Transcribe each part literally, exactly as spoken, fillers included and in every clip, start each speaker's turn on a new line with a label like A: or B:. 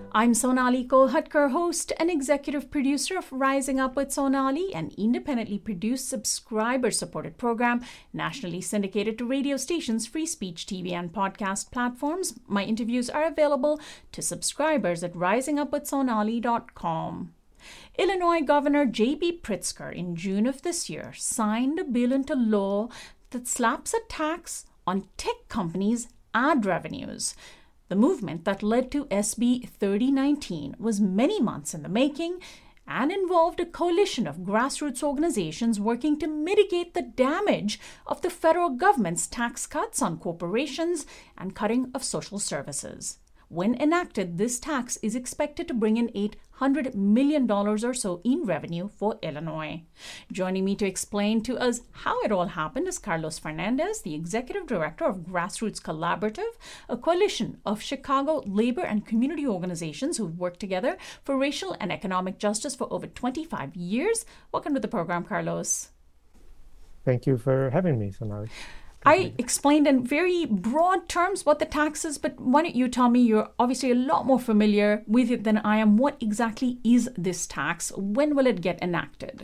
A: I'm Sonali Kolhatkar, host and executive producer of Rising Up with Sonali, an independently produced, subscriber-supported program nationally syndicated to radio stations, free speech T V, and podcast platforms. My interviews are available to subscribers at rising up with sonali dot com. Illinois Governor J B Pritzker in June of this year signed a bill into law that slaps a tax on tech companies' ad revenues. The movement that led to S B thirty nineteen was many months in the making and involved a coalition of grassroots organizations working to mitigate the damage of the federal government's tax cuts on corporations and cutting of social services. When enacted, this tax is expected to bring in eight hundred million dollars or so in revenue for Illinois. Joining me to explain to us how it all happened is Carlos Fernandez, the Executive Director of Grassroots Collaborative, a coalition of Chicago labor and community organizations who've worked together for racial and economic justice for over twenty-five years. Welcome to the program, Carlos.
B: Thank you for having me, Sonali.
A: I explained in very broad terms what the tax is, but why don't you tell me, you're obviously a lot more familiar with it than I am. What exactly is this tax? When will it get enacted?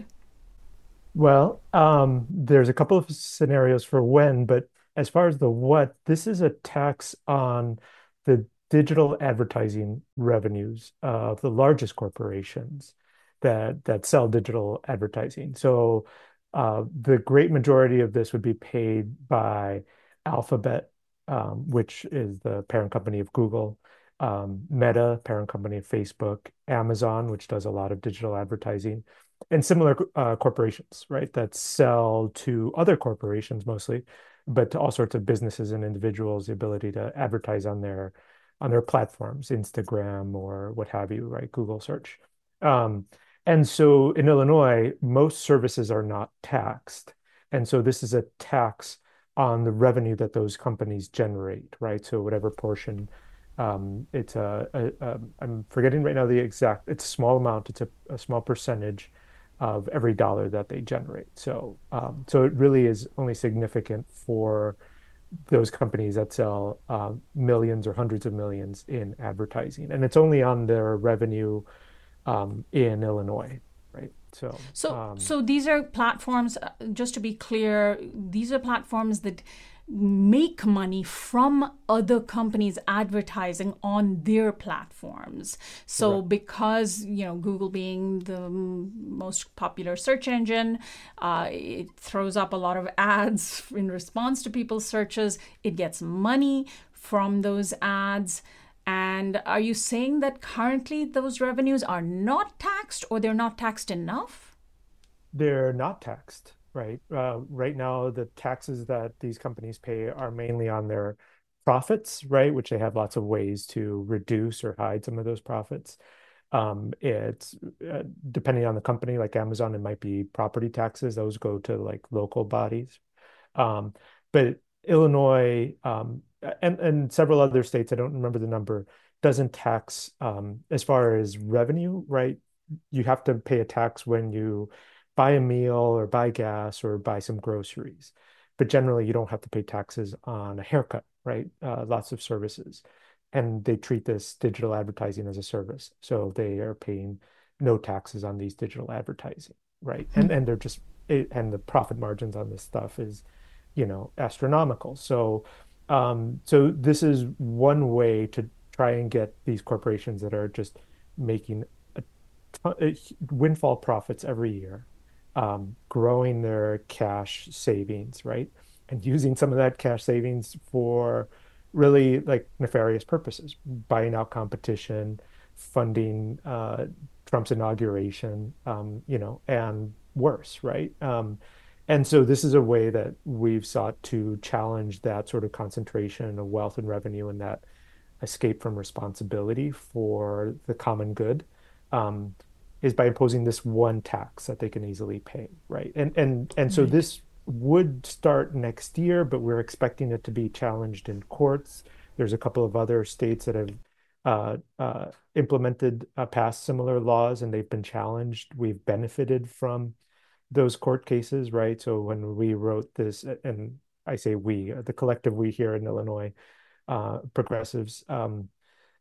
B: Well, um, there's a couple of scenarios for when, but as far as the what, this is a tax on the digital advertising revenues of the largest corporations that that sell digital advertising. So Uh, the great majority of this would be paid by Alphabet, um, which is the parent company of Google, um, Meta, parent company of Facebook, Amazon, which does a lot of digital advertising, and similar uh, corporations, right, that sell to other corporations mostly, but to all sorts of businesses and individuals the ability to advertise on their on their platforms, Instagram or what have you, right, Google search. Um, And so in Illinois, most services are not taxed. And so this is a tax on the revenue that those companies generate, right? So whatever portion, um, it's a, a, a, I'm forgetting right now the exact, it's a small amount, it's a, a small percentage of every dollar that they generate. So, um, so it really is only significant for those companies that sell uh, millions or hundreds of millions in advertising. And it's only on their revenue Um, in Illinois, right? So,
A: so,
B: um,
A: so these are platforms. Uh, just to be clear, these are platforms that make money from other companies advertising on their platforms. So,
B: right.
A: because you know Google being the most popular search engine, uh, it throws up a lot of ads in response to people's searches. It gets money from those ads. And are you saying that currently those revenues are not taxed, or they're not taxed enough?
B: They're not taxed, right? Uh, right now, the taxes that these companies pay are mainly on their profits, right? Which they have lots of ways to reduce or hide some of those profits. Um, it's uh, depending on the company, like Amazon, it might be property taxes. Those go to like local bodies. Um, but Illinois, um, and, and several other states, I don't remember the number, doesn't tax um, as far as revenue, right? You have to pay a tax when you buy a meal or buy gas or buy some groceries. But generally, you don't have to pay taxes on a haircut, right? Uh, lots of services. And they treat this digital advertising as a service. So they are paying no taxes on these digital advertising, right? And, and they're just, and the profit margins on this stuff is, you know, astronomical. So, um, so this is one way to try and get these corporations that are just making a ton, a windfall profits every year, um, growing their cash savings, right? And using some of that cash savings for really like nefarious purposes, buying out competition, funding uh, Trump's inauguration, um, you know, and worse, right? Um, and so this is a way that we've sought to challenge that sort of concentration of wealth and revenue and that escape from responsibility for the common good, um, is by imposing this one tax that they can easily pay, right? And and and so
A: Right.
B: this would start next year, but we're expecting it to be challenged in courts. There's a couple of other states that have uh, uh, implemented, uh, passed similar laws, and they've been challenged. We've benefited from those court cases, right? So when we wrote this, and I say we, the collective we here in Illinois, uh, progressives, um,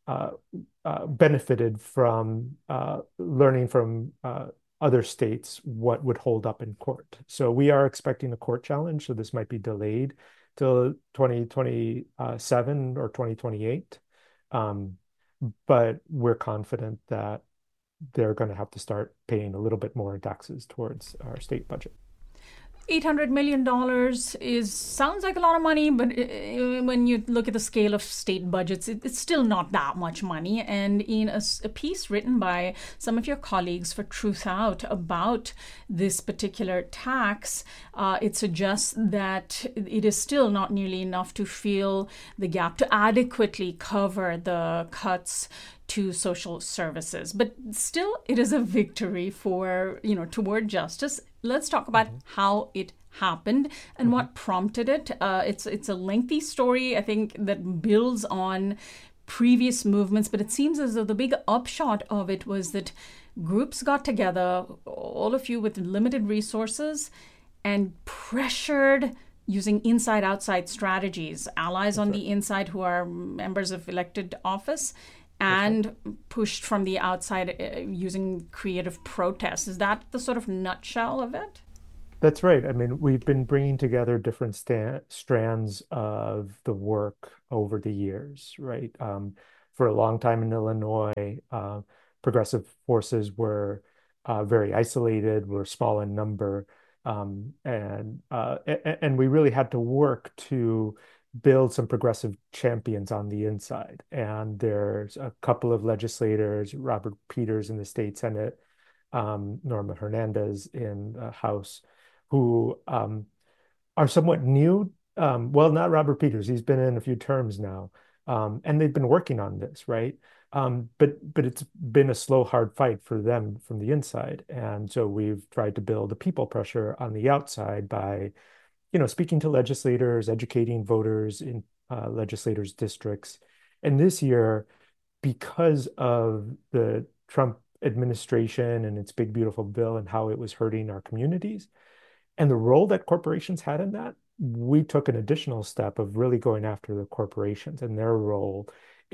B: uh, uh, benefited from uh, learning from uh, other states what would hold up in court. So we are expecting a court challenge. So this might be delayed till twenty twenty-seven or twenty twenty-eight. Um, but we're confident that they're going to have to start paying a little bit more in taxes towards our state budget.
A: eight hundred million dollars is sounds like a lot of money, but it, when you look at the scale of state budgets, it, it's still not that much money. And in a, a piece written by some of your colleagues for Truth Out about this particular tax, uh, it suggests that it is still not nearly enough to fill the gap, to adequately cover the cuts to social services. But still, it is a victory for, you know, toward justice. Let's talk about mm-hmm. how it happened and mm-hmm. what prompted it. Uh, it's it's a lengthy story, I think, that builds on previous movements, but it seems as though the big upshot of it was that groups got together, all of you with limited resources, and pressured using inside-outside strategies, allies That's on right. the inside who are members of elected office, and right. pushed from the outside uh, using creative protests. Is that the sort of nutshell of it?
B: That's right. I mean, we've been bringing together different sta- strands of the work over the years, right? Um, for a long time in Illinois, uh, progressive forces were uh, very isolated, were small in number, um, and uh, and we really had to work to build some progressive champions on the inside. And there's a couple of legislators, Robert Peters in the state Senate, um, Norma Hernandez in the House, who um, are somewhat new. Um, well, not Robert Peters. He's been in a few terms now. Um, and they've been working on this, right? Um, but but it's been a slow, hard fight for them from the inside. And so we've tried to build a people pressure on the outside by you know, speaking to legislators, educating voters in uh, legislators' districts. And this year, because of the Trump administration and its big, beautiful bill and how it was hurting our communities and the role that corporations had in that, we took an additional step of really going after the corporations and their role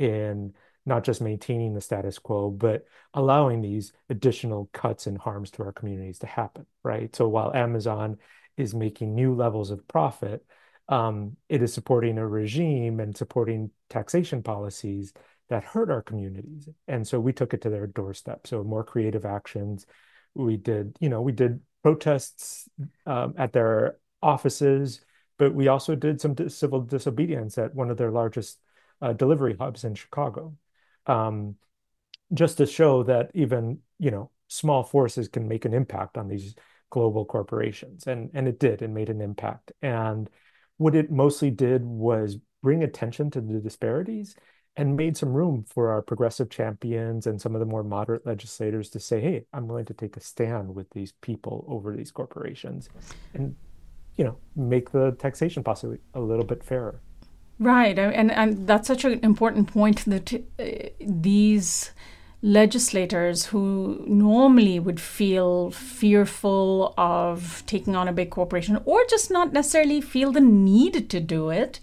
B: in not just maintaining the status quo, but allowing these additional cuts and harms to our communities to happen, right? So while Amazon is making new levels of profit, um, it is supporting a regime and supporting taxation policies that hurt our communities. And so we took it to their doorstep. So more creative actions. We did, you know, we did protests um, at their offices, but we also did some civil disobedience at one of their largest uh, delivery hubs in Chicago, um, just to show that even, you know, small forces can make an impact on these global corporations. And, and it did, it made an impact. And what it mostly did was bring attention to the disparities and made some room for our progressive champions and some of the more moderate legislators to say, hey, I'm willing to take a stand with these people over these corporations and, you know, make the taxation possibly a little bit fairer.
A: Right. And, and that's such an important point that uh, these legislators who normally would feel fearful of taking on a big corporation or just not necessarily feel the need to do it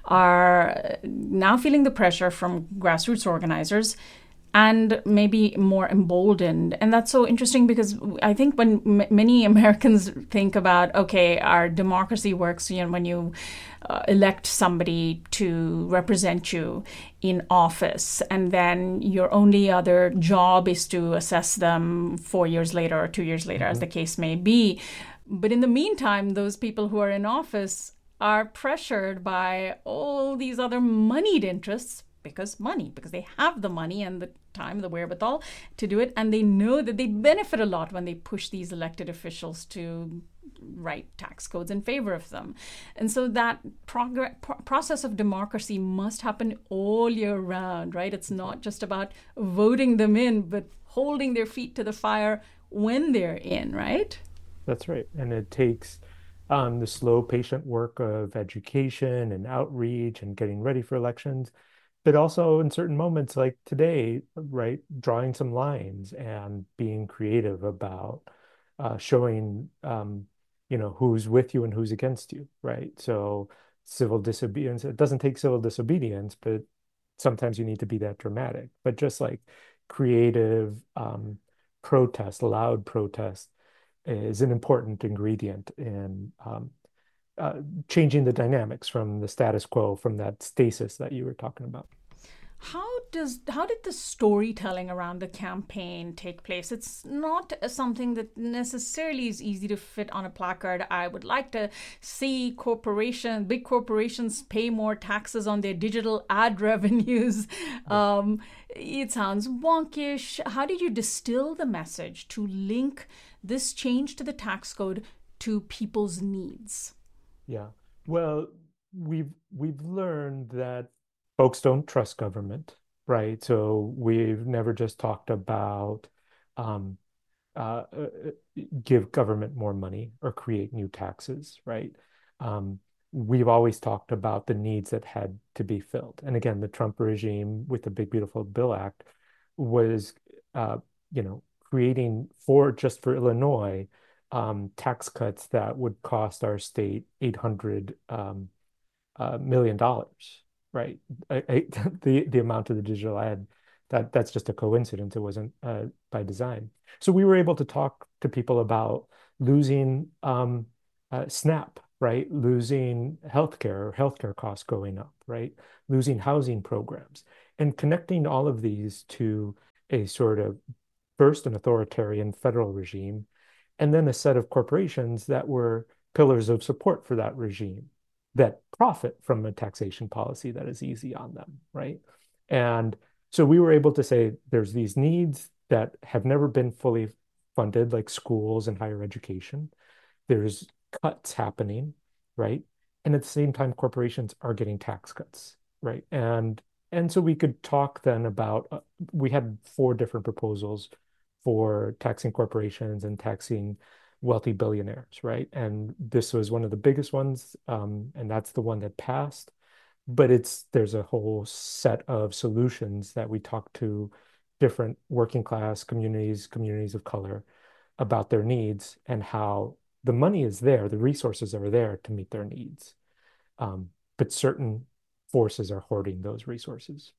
A: are now feeling the pressure from grassroots organizers and maybe more emboldened. And that's so interesting because I think when m- many Americans think about, okay, our democracy works, you know, when you uh, elect somebody to represent you in office, and then your only other job is to assess them four years later or two years later, mm-hmm. as the case may be. But in the meantime, those people who are in office are pressured by all these other moneyed interests because money, because they have the money and the time, the wherewithal to do it. And they know that they benefit a lot when they push these elected officials to write tax codes in favor of them. And so that prog- pro- process of democracy must happen all year round, right? It's not just about voting them in, but holding their feet to the fire when they're in, right?
B: That's right. And it takes um, the slow, patient work of education and outreach and getting ready for elections, but also in certain moments like today, right, drawing some lines and being creative about uh, showing, um, you know, who's with you and who's against you, right? So civil disobedience, it doesn't take civil disobedience, but sometimes you need to be that dramatic, but just like creative um, protest, loud protest is an important ingredient in um, uh, changing the dynamics from the status quo, from that stasis that you were talking about.
A: How does how did the storytelling around the campaign take place? It's not something that necessarily is easy to fit on a placard. I would like to see corporation, big corporations pay more taxes on their digital ad revenues. Yeah. Um, it sounds wonkish. How did you distill the message to link this change to the tax code to people's needs?
B: Yeah. Well, we've we've learned that folks don't trust government, right? So we've never just talked about um, uh, give government more money or create new taxes, right? Um, we've always talked about the needs that had to be filled. And again, the Trump regime with the Big Beautiful Bill Act was, uh, you know, creating for just for Illinois um, tax cuts that would cost our state eight hundred um, uh, million dollars, right? I, I, the the amount of the digital ad, that that's just a coincidence. It wasn't uh, by design. So we were able to talk to people about losing um, uh, SNAP, right? Losing healthcare, healthcare costs going up, right? Losing housing programs, and connecting all of these to a sort of first an authoritarian federal regime, and then a set of corporations that were pillars of support for that regime that profit from a taxation policy that is easy on them, right? And so we were able to say there's these needs that have never been fully funded, like schools and higher education. There's cuts happening, right? And at the same time, corporations are getting tax cuts, right? And and so we could talk then about, uh, we had four different proposals for taxing corporations and taxing wealthy billionaires, right? And this was one of the biggest ones, um, and that's the one that passed. But it's there's a whole set of solutions that we talk to different working class communities, communities of color, about their needs and how the money is there, the resources are there to meet their needs. Um, but certain forces are hoarding those resources.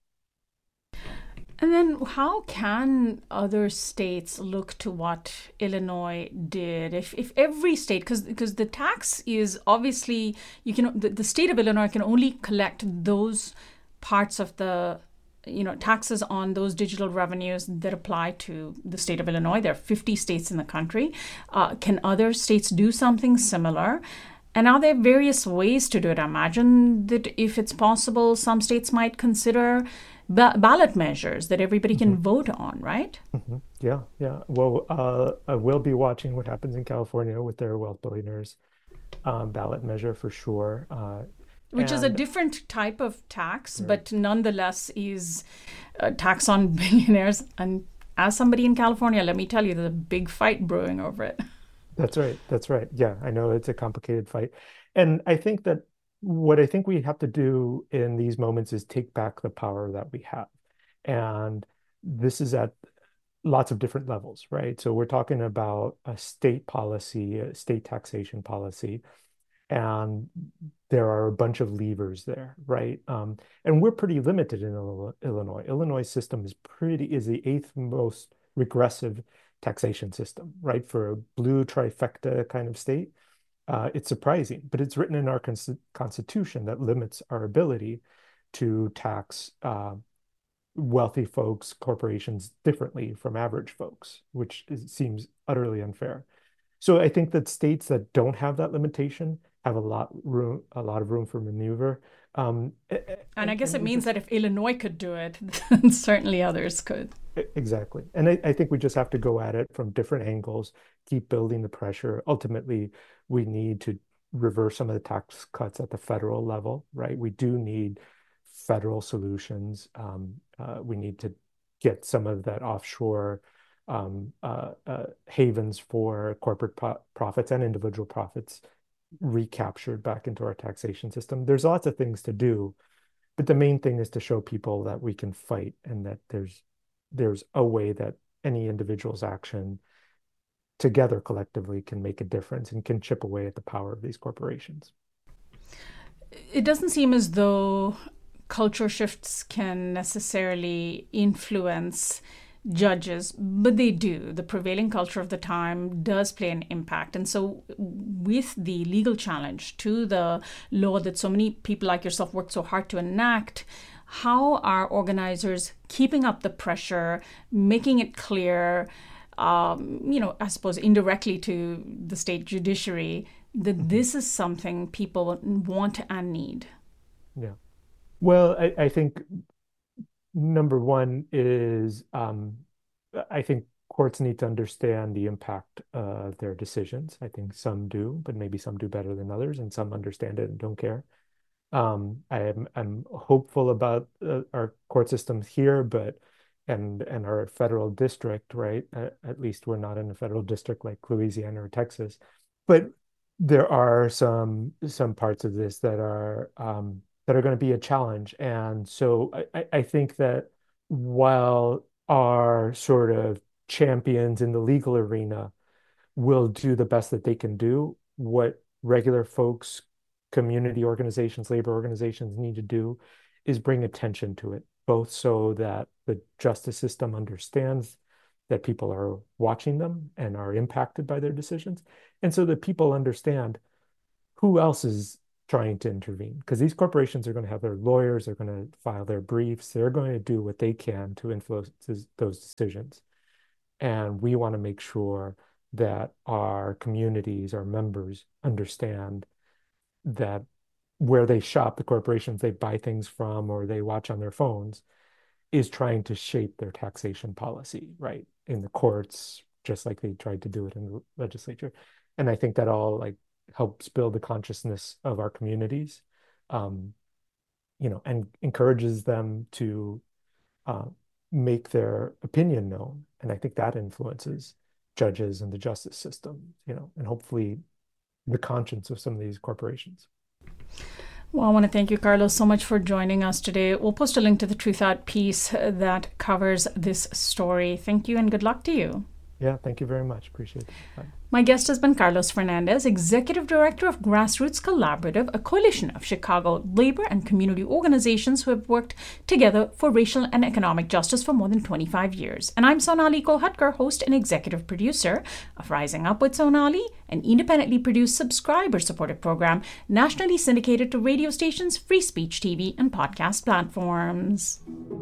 A: And then how can other states look to what Illinois did? If if every state, because because the tax is obviously, you can the, the state of Illinois can only collect those parts of the, you know, taxes on those digital revenues that apply to the state of Illinois. There are fifty states in the country. Uh, can other states do something similar? And are there various ways to do it? I imagine that if it's possible, some states might consider ba- ballot measures that everybody can mm-hmm. vote on, right?
B: Mm-hmm. Yeah, yeah. Well, uh, I will be watching what happens in California with their wealth billionaires um, ballot measure for sure. Uh,
A: Which and, is a different type of tax, right. but nonetheless is a tax on billionaires. And as somebody in California, let me tell you, there's a big fight brewing over it.
B: That's right. That's right. Yeah, I know it's a complicated fight. And I think that what I think we have to do in these moments is take back the power that we have. And this is at lots of different levels, right? So we're talking about a state policy, a state taxation policy, and there are a bunch of levers there, right? Um, and we're pretty limited in Illinois. Illinois system is pretty, is the eighth most regressive taxation system, right? For a blue trifecta kind of state, uh, it's surprising, but it's written in our cons- constitution that limits our ability to tax uh, wealthy folks, corporations differently from average folks, which is, seems utterly unfair. So I think that states that don't have that limitation have a lot room, a lot of room for maneuver. Um,
A: and, and I guess and it means just, that if Illinois could do it, then certainly others could.
B: Exactly. And I, I think we just have to go at it from different angles, keep building the pressure. Ultimately, we need to reverse some of the tax cuts at the federal level, right? We do need federal solutions. Um, uh, we need to get some of that offshore um, uh, uh, havens for corporate pro- profits and individual profits recaptured back into our taxation system. There's lots of things to do, but the main thing is to show people that we can fight and that there's there's a way that any individual's action together collectively can make a difference and can chip away at the power of these corporations.
A: It doesn't seem as though culture shifts can necessarily influence judges, but they do. The prevailing culture of the time does play an impact. And so with the legal challenge to the law that so many people like yourself worked so hard to enact, how are organizers keeping up the pressure, making it clear, um, you know, I suppose indirectly to the state judiciary, that mm-hmm. this is something people want and need?
B: Yeah. Well, I, I think number one is um, I think courts need to understand the impact of their decisions. I think some do, but maybe some do better than others, and some understand it and don't care. Um, I am I'm hopeful about uh, our court systems here, but and and our federal district, right? Uh, at least we're not in a federal district like Louisiana or Texas, but there are some some parts of this that are um, that are going to be a challenge. And so I, I think that while our sort of champions in the legal arena will do the best that they can do, what regular folks, community organizations, labor organizations need to do is bring attention to it, both so that the justice system understands that people are watching them and are impacted by their decisions, and so that people understand who else is trying to intervene, because these corporations are going to have their lawyers, they're going to file their briefs, they're going to do what they can to influence those decisions. And we want to make sure that our communities, our members understand that where they shop, the corporations they buy things from or they watch on their phones, is trying to shape their taxation policy, right? In the courts, just like they tried to do it in the legislature. And I think that all like helps build the consciousness of our communities, um, you know, and encourages them to uh, make their opinion known. And I think that influences judges and the justice system, you know, and hopefully the conscience of some of these corporations.
A: Well, I want to thank you, Carlos, so much for joining us today. We'll post a link to the Truthout piece that covers this story. Thank you and good luck to you.
B: Yeah, thank you very much. Appreciate it. Bye.
A: My guest has been Carlos Fernandez, Executive Director of Grassroots Collaborative, a coalition of Chicago labor and community organizations who have worked together for racial and economic justice for more than twenty-five years. And I'm Sonali Kolhatkar, host and executive producer of Rising Up with Sonali, an independently produced subscriber-supported program nationally syndicated to radio stations, free speech T V, and podcast platforms.